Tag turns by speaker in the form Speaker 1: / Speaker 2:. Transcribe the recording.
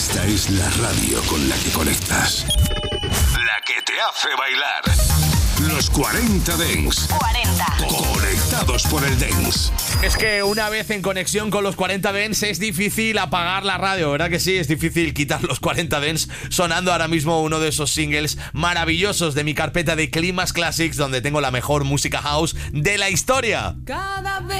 Speaker 1: Esta es la radio con la que conectas. La que te hace bailar. Los 40 Dance.
Speaker 2: 40.
Speaker 1: Conectados por el Dance.
Speaker 3: Es que una vez en conexión con los 40 Dance es difícil apagar la radio, ¿verdad que sí? Es difícil quitar los 40 Dance sonando ahora mismo uno de esos singles maravillosos de mi carpeta de Climax Classics, donde tengo la mejor música house de la historia.
Speaker 4: Cada vez